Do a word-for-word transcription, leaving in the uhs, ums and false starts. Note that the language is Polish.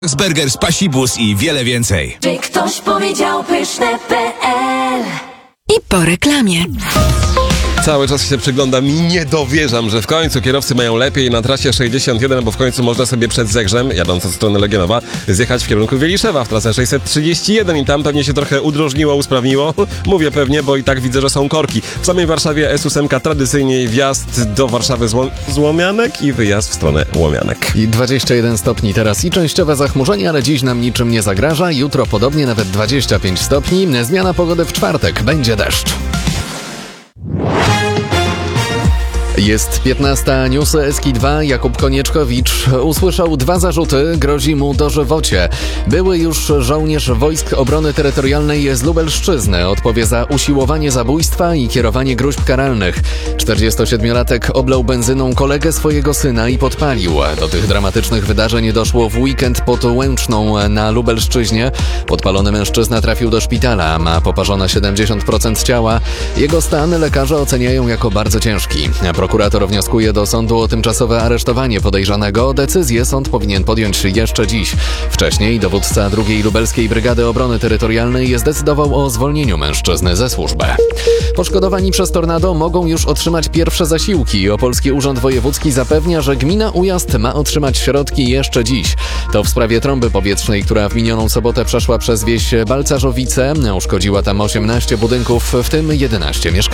Burger, Spasibus i wiele więcej. Czy ktoś powiedział pyszne kropka pe el? I po reklamie. Cały czas się przyglądam i nie dowierzam, że w końcu kierowcy mają lepiej na trasie sześćdziesiąt jeden, bo w końcu można sobie przed Zegrzem, jadąc od strony Legionowa, zjechać w kierunku Wieliszewa w trasę sześćset trzydzieści jeden i tam pewnie się trochę udrożniło, usprawniło. Mówię pewnie, bo i tak widzę, że są korki. W samej Warszawie S ósem tradycyjnie wjazd do Warszawy z, Łom- z Łomianek i wyjazd w stronę Łomianek. I dwadzieścia jeden stopni teraz i częściowe zachmurzenie, ale dziś nam niczym nie zagraża. Jutro podobnie nawet dwadzieścia pięć stopni. Zmiana pogody w czwartek. Będzie deszcz. Jest piętnasta, newsy S K dwa. Jakub Konieczkowicz usłyszał dwa zarzuty, grozi mu dożywocie. Były już żołnierz Wojsk Obrony Terytorialnej z Lubelszczyzny odpowie za usiłowanie zabójstwa i kierowanie gróźb karalnych. czterdziestosiedmiolatek oblał benzyną kolegę swojego syna i podpalił. Do tych dramatycznych wydarzeń doszło w weekend pod Łęczną na Lubelszczyźnie. Podpalony mężczyzna trafił do szpitala, ma poparzone siedemdziesiąt procent ciała. Jego stan lekarze oceniają jako bardzo ciężki. Prokurator wnioskuje do sądu o tymczasowe aresztowanie podejrzanego. Decyzję sąd powinien podjąć jeszcze dziś. Wcześniej dowódca drugiej Lubelskiej Brygady Obrony Terytorialnej zdecydował o zwolnieniu mężczyzny ze służby. Poszkodowani przez tornado mogą już otrzymać pierwsze zasiłki. Opolski Urząd Wojewódzki zapewnia, że gmina Ujazd ma otrzymać środki jeszcze dziś. To w sprawie trąby powietrznej, która w minioną sobotę przeszła przez wieś Balcarzowice. Uszkodziła tam osiemnaście budynków, w tym jedenaście mieszkań.